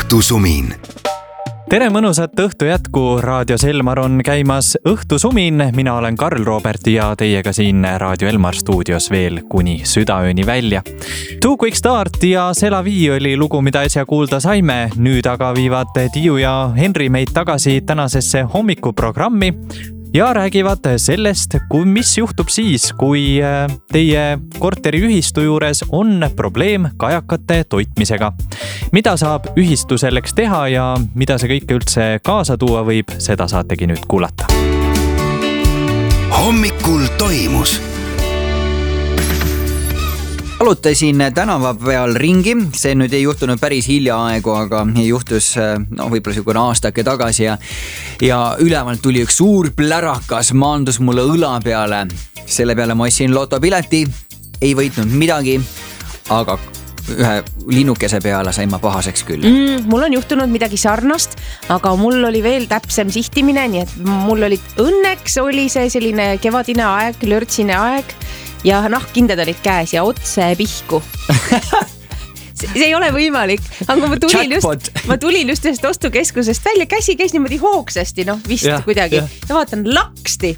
Õhtusumin. Tere mõnusat õhtu jätku, Raadio Elmar on käimas Õhtusumin. Mina olen Karl Robert ja teiega siin Raadio Elmar stuudios veel kuni südaööni välja. Too Quick Start ja C'est la vie oli lugu, mida äsja kuulda saime. Nüüd aga viivad Tiiu ja Henri meid tagasi tänasesse hommikuprogrammi ja räägivad sellest, mis juhtub siis, kui teie korteriühistu juures on probleem kajakate toitmisega. Mida saab ühistu selleks teha ja mida see kõike üldse kaasa tuua võib, seda saategi nüüd kuulata. Hommikul toimus. Alutasin tänava peal ringi, see nüüd ei juhtunud päris hiljaaegu, aga juhtus võib-olla siukene aastake tagasi ja ülevalt tuli üks suur plärakas, maandus mulle õla peale. Selle peale ma ostsin lotopileti, ei võitnud midagi, aga ühe linnukese peale sain ma pahaseks küll. Mul on juhtunud midagi sarnast, aga mul oli veel täpsem sihtimine, nii et mul oli õnneks oli see selline kevadine aeg, lörtsine aeg ja kindad olid käes ja otse pihku. See ei ole võimalik, aga ma tulin just ühest ostukeskusest välja, käsi käis niimoodi hoogsasti, vist kuidagi. Ja vaatan, laksti